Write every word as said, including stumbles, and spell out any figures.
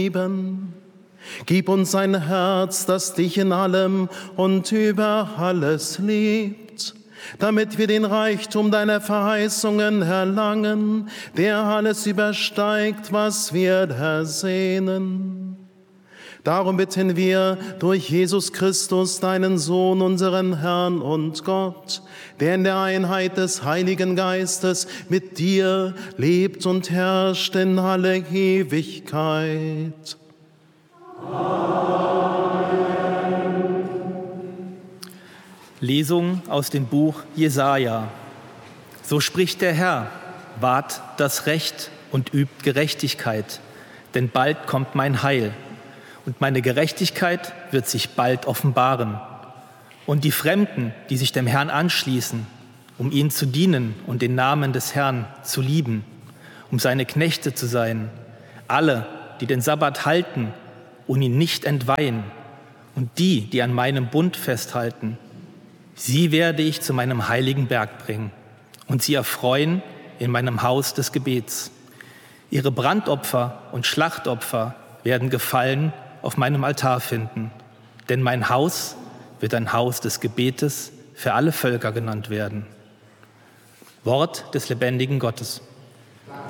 lieben. Gib uns ein Herz, das dich in allem und über alles liebt, damit wir den Reichtum deiner Verheißungen erlangen, der alles übersteigt, was wir ersehnen. Darum bitten wir durch Jesus Christus, deinen Sohn, unseren Herrn und Gott, der in der Einheit des Heiligen Geistes mit dir lebt und herrscht in alle Ewigkeit. Amen. Lesung aus dem Buch Jesaja. So spricht der Herr: Wahrt das Recht und übt Gerechtigkeit, denn bald kommt mein Heil. Und meine Gerechtigkeit wird sich bald offenbaren. Und die Fremden, die sich dem Herrn anschließen, um ihm zu dienen und den Namen des Herrn zu lieben, um seine Knechte zu sein, alle, die den Sabbat halten und ihn nicht entweihen, und die, die an meinem Bund festhalten, sie werde ich zu meinem heiligen Berg bringen und sie erfreuen in meinem Haus des Gebets. Ihre Brandopfer und Schlachtopfer werden Gefallen auf meinem Altar finden, denn mein Haus wird ein Haus des Gebetes für alle Völker genannt werden. Wort des lebendigen Gottes.